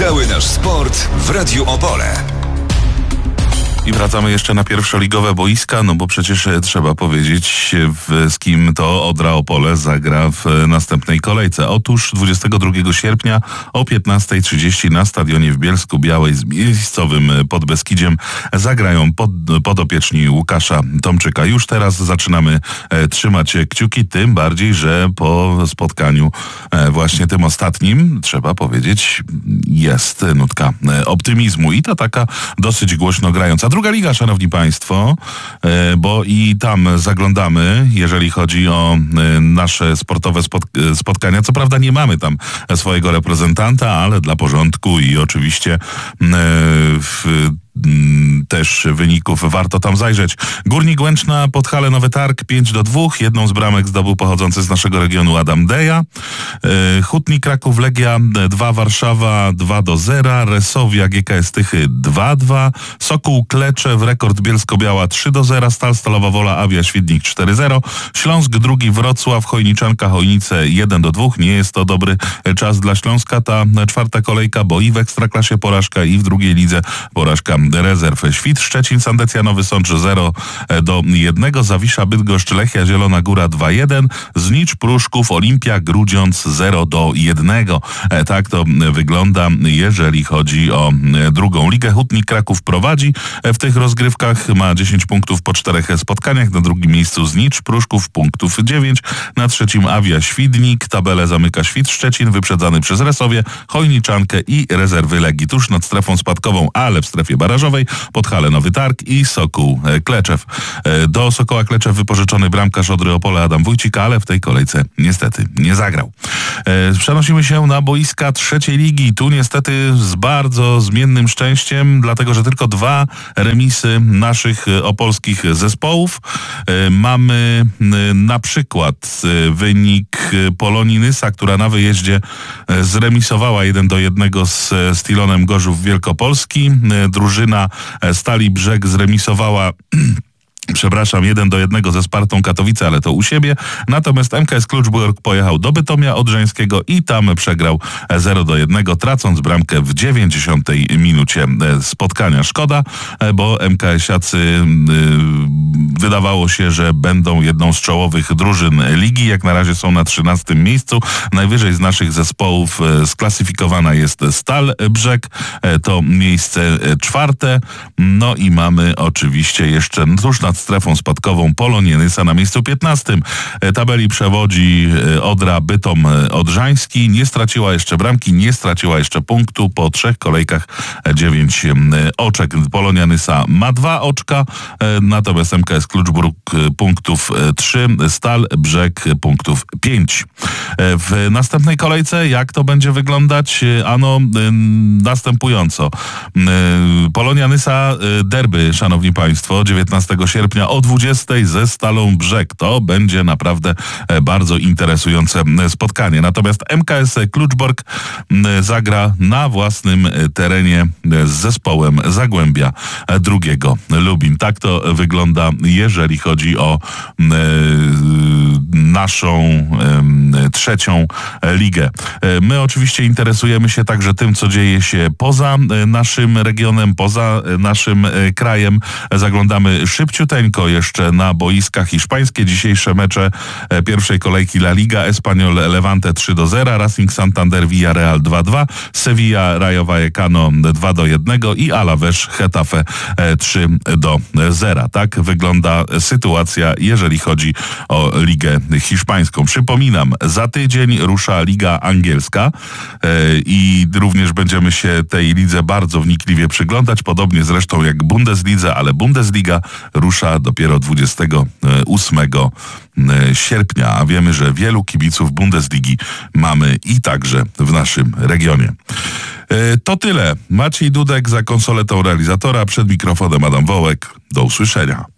Cały nasz sport w Radiu Opole. I wracamy jeszcze na pierwszoligowe boiska, no bo przecież trzeba powiedzieć, z kim to Odra Opole zagra w następnej kolejce. Otóż 22 sierpnia o 15:30 na stadionie w Bielsku Białej z miejscowym Podbeskidziem zagrają podopieczni Łukasza Tomczyka. Już teraz zaczynamy trzymać kciuki, tym bardziej, że po spotkaniu właśnie tym ostatnim, trzeba powiedzieć, jest nutka optymizmu i to taka dosyć głośno grająca. Druga liga, szanowni państwo, bo i tam zaglądamy, jeżeli chodzi o nasze sportowe spotkania. Co prawda nie mamy tam swojego reprezentanta, ale dla porządku i oczywiście też wyników warto tam zajrzeć. Górnik Łęczna, Podhale Nowy Targ 5-2. Jedną z bramek zdobył pochodzący z naszego regionu Adam Deja. Hutnik Kraków Legia 2, Warszawa 2-0. Resowia GKS Tychy 2-2. Sokół Kleczew Rekord Bielsko-Biała 3-0. Stal Stalowa Wola Awia Świdnik 4-0. Śląsk II Wrocław Chojniczanka Chojnice 1-2. Nie jest to dobry czas dla Śląska. Ta czwarta kolejka, bo i w Ekstraklasie porażka, i w drugiej lidze porażka rezerw. Świt Szczecin Sandecja Nowy Sącz 0-1. Zawisza Bydgoszcz Lechia Zielona Góra 2-1. Znicz Pruszków Olimpia Grudziądz 0-1. Tak to wygląda, jeżeli chodzi o drugą ligę. Hutnik Kraków prowadzi w tych rozgrywkach, ma 10 punktów po 4 spotkaniach. Na drugim miejscu Znicz Pruszków, punktów 9. Na trzecim Awia Świdnik. Tabelę zamyka Świt Szczecin, wyprzedzany przez Resowie, Chojniczankę i rezerwy Legii tuż nad strefą spadkową, ale w strefie barażowej Podhale Nowy Targ i Sokół Kleczew. Do Sokoła Kleczew wypożyczony bramkarz Odry Opole Adam Wójcik, ale w tej kolejce niestety nie zagrał. Przenosimy się na boiska trzeciej ligi. Tu niestety z bardzo zmiennym szczęściem, dlatego że tylko 2 remisy naszych opolskich zespołów. Mamy na przykład wynik Polonii Nysa, która na wyjeździe zremisowała 1-1 z Stilonem Gorzów Wielkopolski. Drużyna Stali Brzeg zremisowała 1-1 ze Spartą Katowice, ale to u siebie. Natomiast MKS Kluczbork pojechał do Bytomia Odrzańskiego i tam przegrał 0-1, tracąc bramkę w 90 minucie spotkania. Szkoda, bo MKS-iacy wydawało się, że będą jedną z czołowych drużyn ligi. Jak na razie są na 13 miejscu. Najwyżej z naszych zespołów sklasyfikowana jest Stal Brzeg. To miejsce 4. No i mamy oczywiście jeszcze tuż nad strefą spadkową Polonię Nysa na miejscu 15. Tabeli przewodzi Odra Bytom Odrzański. Nie straciła jeszcze bramki, nie straciła jeszcze punktu. Po 3 kolejkach 9 oczek. Polonia Nysa ma 2 oczka, natomiast MKS Kluczburg punktów 3, Stal Brzeg punktów 5. W następnej kolejce jak to będzie wyglądać? Ano następująco. Polonia Nysa derby, szanowni państwo, 19 sierpnia o 20:00 ze Stalą Brzeg. To będzie naprawdę bardzo interesujące spotkanie. Natomiast MKS Kluczbork zagra na własnym terenie z zespołem Zagłębia II Lubin. Tak to wygląda, jeżeli chodzi o naszą trzecią ligę. My oczywiście interesujemy się także tym, co dzieje się poza naszym regionem, poza naszym krajem. Zaglądamy szybciuteńko jeszcze na boiska hiszpańskie. Dzisiejsze mecze pierwszej kolejki La Liga. Espanyol Levante 3-0, Racing Santander Villarreal 2-2, Sevilla Rayo Vallecano 2-1 i Alavés Getafe 3-0. Tak wygląda sytuacja, jeżeli chodzi o Ligę Hiszpańską. Przypominam, za tydzień rusza Liga Angielska i również będziemy się tej lidze bardzo wnikliwie przyglądać, podobnie zresztą jak Bundeslidze, ale Bundesliga rusza dopiero 28 sierpnia, a wiemy, że wielu kibiców Bundesligi mamy i także w naszym regionie. To tyle. Maciej Dudek za konsoletą realizatora, przed mikrofonem Adam Wołek. Do usłyszenia.